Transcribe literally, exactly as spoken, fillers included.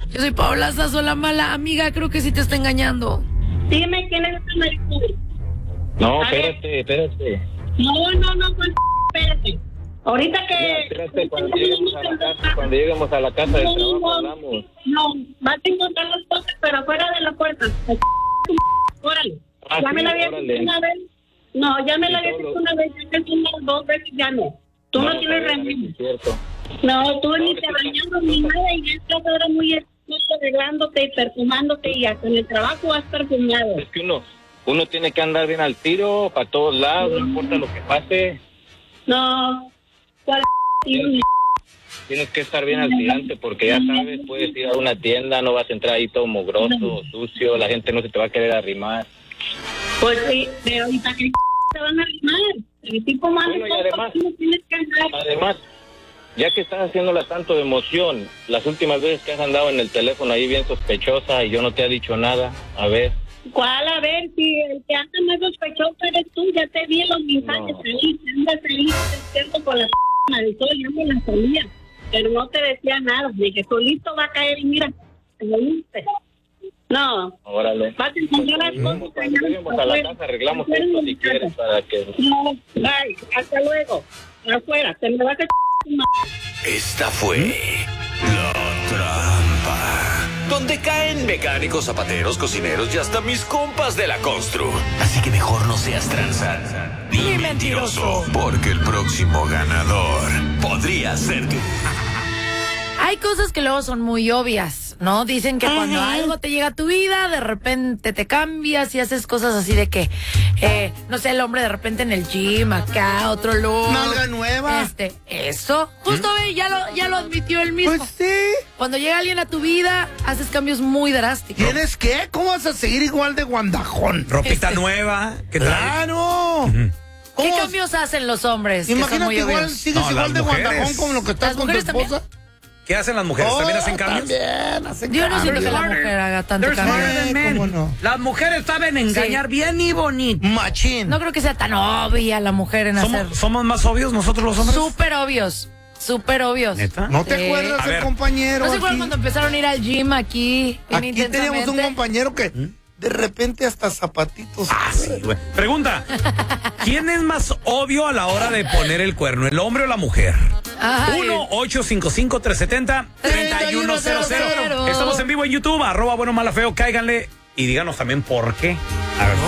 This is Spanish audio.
Yo soy Paola Sazo, la mala amiga. Creo que sí te está engañando. Dime quién es ese maricón. No, A ver. espérate, espérate. No, no, no, pues, espérate. Ahorita que... Mira, espérate, cuando lleguemos a la casa, cuando lleguemos a la casa del No, trabajo no, hablamos. No, vas a encontrar las cosas, pero fuera de la puerta. Órale. Ah, Ya sí, me la había órale. dicho una vez. No, ya me la Sí, había todo. dicho una vez. Ya te unas dos veces, ya no. Tú no, No, tienes está bien, remedio. es cierto. No, tú No, ni es te que bañando tú- ni tú- nada. Y ya estás ahora muy expuesto, arreglándote y perfumándote. Y hasta en el trabajo vas perfumado. Es que uno, uno tiene que andar bien al tiro, para todos lados, no importa lo que pase. No. ¿Cuál Tienes, tienes que estar bien al tirante, porque ya sabes, puedes ir a una tienda, no vas a entrar ahí todo mugroso, sucio, la gente no se te va a querer arrimar. Pues sí, pero ahorita que te van a arrimar. El tipo malo, Bueno, y además- no tienes que andar. Además, ya que estás haciéndola tanto de emoción, las últimas veces que has andado en el teléfono ahí bien sospechosa y yo no te he dicho nada, a ver. ¿Cuál? A ver, si el que anda más sospechoso eres tú, ya te vi en los mensajes No. ahí, andas ahí despierto con la p*** del sol, ya me la sabía, pero no te decía nada, de que solito va a caer y mira, te lo viste. No, Órale. vas a encontrar las Cuando cosas allá lleguemos a la afuera. casa arreglamos Afuera esto en si mi casa. quieres para que... No, bye, hasta luego, afuera, te me vas a tu madre. Esta fue La Trampa, donde caen mecánicos, zapateros, cocineros y hasta mis compas de la constru. Así que mejor no seas tranza ni mentiroso, porque el próximo ganador podría ser tú. Hay cosas que luego son muy obvias, ¿no? Dicen que cuando algo te llega a tu vida, de repente te cambias y haces cosas así de que, eh, no sé, el hombre de repente en el gym, acá, otro look. Nalga nueva. Este, eso. Justo ve, ya lo, ya lo admitió él mismo. Pues sí. Cuando llega alguien a tu vida, haces cambios muy drásticos. ¿Tienes qué? ¿Cómo vas a seguir igual de guandajón? Ropita Este- nueva. ¿Qué tal? ¡Claro! ¿Qué ¿Cómo? cambios hacen los hombres? que son Imagínate muy igual, obvios? sigues No, igual las de mujeres. guandajón como lo que estás ¿Las con tu mujeres también? esposa. ¿Qué hacen las mujeres? ¿También Oh, hacen cambios? También hacen Yo no siento que la cambios. mujer haga tanto There's cambio. smarter than men. ¿Cómo no? Las mujeres saben engañar bien y bonito. Machín. No creo que sea tan obvia la mujer en hacer. ¿Somos, ¿Somos más obvios nosotros los hombres? Súper obvios. Súper obvios. ¿Neta? ¿No te Sí. acuerdas A del ver. compañero? ¿No se acuerdan aquí? cuando empezaron a ir al gym aquí? bien Aquí teníamos un intensamente? compañero que de repente hasta zapatitos. Ah, sí, güey. Pregunta: ¿quién es más obvio a la hora de poner el cuerno, el hombre o la mujer? Ay. uno ocho cinco cinco tres siete cero tres uno cero cero. Estamos en vivo en YouTube, arroba bueno mala feo, cáiganle y díganos también por qué. A ver.